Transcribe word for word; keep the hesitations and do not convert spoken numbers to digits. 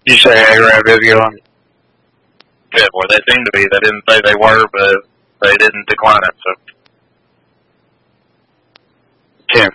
You say A-Rab is going? Yeah, boy, they seem to be. They didn't say they were, but they didn't decline it, so.